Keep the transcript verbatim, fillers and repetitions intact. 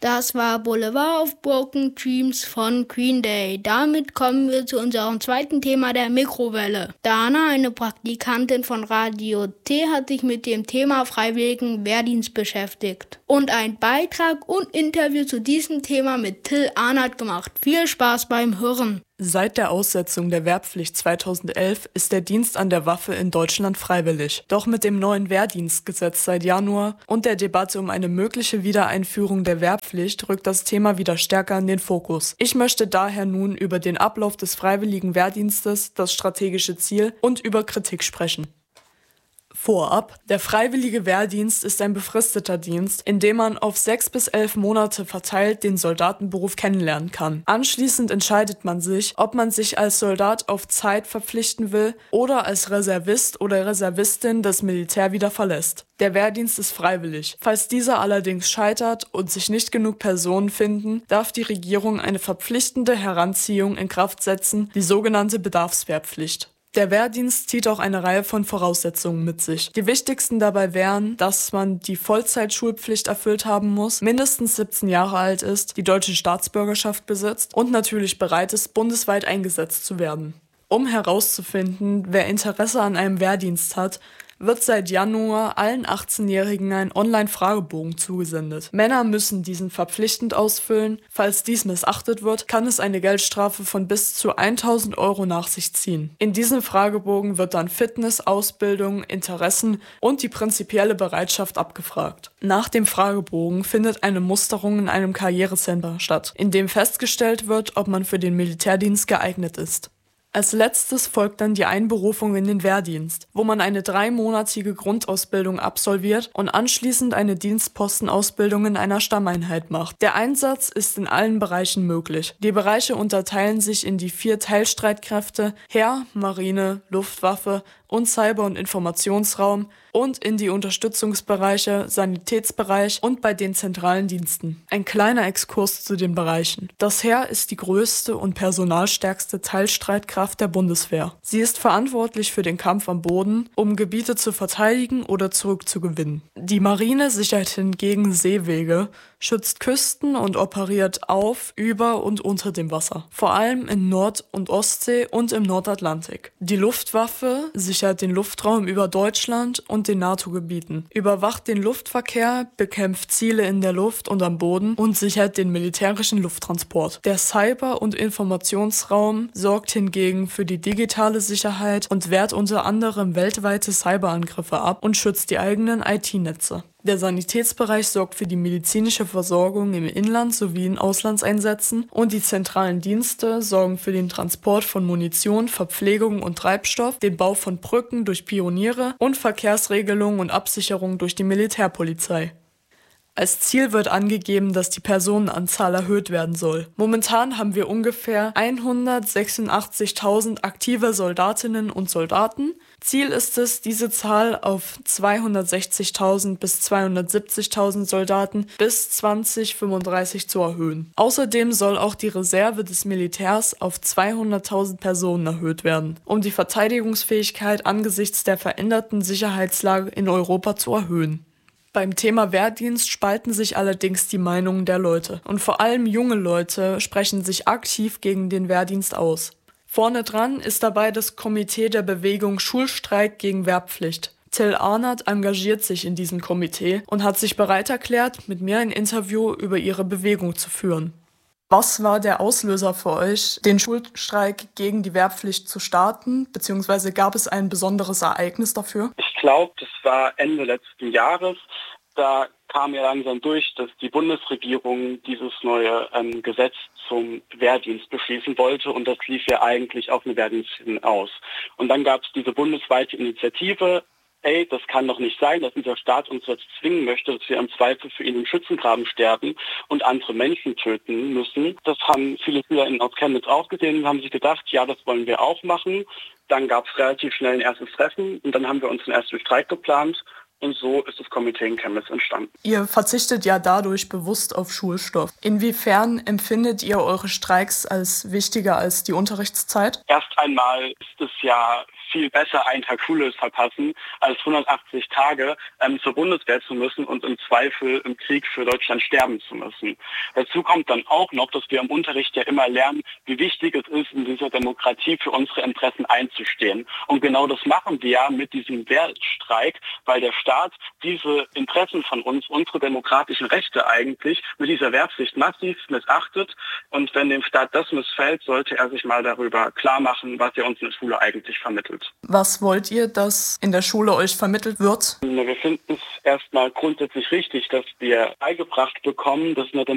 Das war Boulevard of Broken Dreams von Green Day. Damit kommen wir zu unserem zweiten Thema, der Mikrowelle. Dana, eine Praktikantin von Radio T, hat sich mit dem Thema freiwilligen Wehrdienst beschäftigt und einen Beitrag und Interview zu diesem Thema mit Till Arnert gemacht. Viel Spaß beim Hören. Seit der Aussetzung der Wehrpflicht zweitausendelf ist der Dienst an der Waffe in Deutschland freiwillig. Doch mit dem neuen Wehrdienstgesetz seit Januar und der Debatte um eine mögliche Wiedereinführung der Wehrpflicht rückt das Thema wieder stärker in den Fokus. Ich möchte daher nun über den Ablauf des freiwilligen Wehrdienstes, das strategische Ziel und über Kritik sprechen. Vorab, der freiwillige Wehrdienst ist ein befristeter Dienst, in dem man auf sechs bis elf Monate verteilt den Soldatenberuf kennenlernen kann. Anschließend entscheidet man sich, ob man sich als Soldat auf Zeit verpflichten will oder als Reservist oder Reservistin das Militär wieder verlässt. Der Wehrdienst ist freiwillig. Falls dieser allerdings scheitert und sich nicht genug Personen finden, darf die Regierung eine verpflichtende Heranziehung in Kraft setzen, die sogenannte Bedarfswehrpflicht. Der Wehrdienst zieht auch eine Reihe von Voraussetzungen mit sich. Die wichtigsten dabei wären, dass man die Vollzeitschulpflicht erfüllt haben muss, mindestens siebzehn Jahre alt ist, die deutsche Staatsbürgerschaft besitzt und natürlich bereit ist, bundesweit eingesetzt zu werden. Um herauszufinden, wer Interesse an einem Wehrdienst hat, wird seit Januar allen achtzehnjährigen ein Online-Fragebogen zugesendet. Männer müssen diesen verpflichtend ausfüllen. Falls dies missachtet wird, kann es eine Geldstrafe von bis zu tausend Euro nach sich ziehen. In diesem Fragebogen wird dann Fitness, Ausbildung, Interessen und die prinzipielle Bereitschaft abgefragt. Nach dem Fragebogen findet eine Musterung in einem Karrierecenter statt, in dem festgestellt wird, ob man für den Militärdienst geeignet ist. Als letztes folgt dann die Einberufung in den Wehrdienst, wo man eine dreimonatige Grundausbildung absolviert und anschließend eine Dienstpostenausbildung in einer Stammeinheit macht. Der Einsatz ist in allen Bereichen möglich. Die Bereiche unterteilen sich in die vier Teilstreitkräfte Heer, Marine, Luftwaffe und Cyber- und Informationsraum und in die Unterstützungsbereiche, Sanitätsbereich und bei den zentralen Diensten. Ein kleiner Exkurs zu den Bereichen. Das Heer ist die größte und personalstärkste Teilstreitkraft der Bundeswehr. Sie ist verantwortlich für den Kampf am Boden, um Gebiete zu verteidigen oder zurückzugewinnen. Die Marine sichert hingegen Seewege, schützt Küsten und operiert auf, über und unter dem Wasser. Vor allem in Nord- und Ostsee und im Nordatlantik. Die Luftwaffe sichert den Luftraum über Deutschland und den NATO-Gebieten, überwacht den Luftverkehr, bekämpft Ziele in der Luft und am Boden und sichert den militärischen Lufttransport. Der Cyber- und Informationsraum sorgt hingegen für die digitale Sicherheit und wehrt unter anderem weltweite Cyberangriffe ab und schützt die eigenen I T-Netze. Der Sanitätsbereich sorgt für die medizinische Versorgung im Inland sowie in Auslandseinsätzen und die zentralen Dienste sorgen für den Transport von Munition, Verpflegung und Treibstoff, den Bau von Brücken durch Pioniere und Verkehrsregelung und Absicherung durch die Militärpolizei. Als Ziel wird angegeben, dass die Personenanzahl erhöht werden soll. Momentan haben wir ungefähr hundertsechsundachtzigtausend aktive Soldatinnen und Soldaten. Ziel ist es, diese Zahl auf zweihundertsechzigtausend bis zweihundertsiebzigtausend Soldaten bis zwanzig fünfunddreißig zu erhöhen. Außerdem soll auch die Reserve des Militärs auf zweihunderttausend Personen erhöht werden, um die Verteidigungsfähigkeit angesichts der veränderten Sicherheitslage in Europa zu erhöhen. Beim Thema Wehrdienst spalten sich allerdings die Meinungen der Leute und vor allem junge Leute sprechen sich aktiv gegen den Wehrdienst aus. Vorne dran ist dabei das Komitee der Bewegung Schulstreik gegen Wehrpflicht. Till Arnert engagiert sich in diesem Komitee und hat sich bereit erklärt, mit mir ein Interview über ihre Bewegung zu führen. Was war der Auslöser für euch, den Schulstreik gegen die Wehrpflicht zu starten, beziehungsweise gab es ein besonderes Ereignis dafür? Ich glaube, das war Ende letzten Jahres. Da kam ja langsam durch, dass die Bundesregierung dieses neue ähm, Gesetz zum Wehrdienst beschließen wollte und das lief ja eigentlich auf eine Wehrdienst aus. Und dann gab es diese bundesweite Initiative, ey, das kann doch nicht sein, dass dieser Staat uns jetzt zwingen möchte, dass wir im Zweifel für ihn im Schützengraben sterben und andere Menschen töten müssen. Das haben viele SchülerInnen aus Chemnitz auch gesehen und haben sich gedacht, ja, das wollen wir auch machen. Dann gab es relativ schnell ein erstes Treffen und dann haben wir uns einen ersten Streik geplant. Und so ist das Komitee in Chemnitz entstanden. Ihr verzichtet ja dadurch bewusst auf Schulstoff. Inwiefern empfindet ihr eure Streiks als wichtiger als die Unterrichtszeit? Erst einmal ist es ja viel besser einen Tag Schule verpassen, als hundertachtzig Tage ähm, zur Bundeswehr zu müssen und im Zweifel im Krieg für Deutschland sterben zu müssen. Dazu kommt dann auch noch, dass wir im Unterricht ja immer lernen, wie wichtig es ist, in dieser Demokratie für unsere Interessen einzustehen. Und genau das machen wir ja mit diesem Wehrstreik, weil der Staat diese Interessen von uns, unsere demokratischen Rechte eigentlich, mit dieser Wehrpflicht massiv missachtet. Und wenn dem Staat das missfällt, sollte er sich mal darüber klar machen, was er uns in der Schule eigentlich vermittelt. Was wollt ihr, dass in der Schule euch vermittelt wird? Wir finden es erstmal grundsätzlich richtig, dass wir beigebracht bekommen, dass eine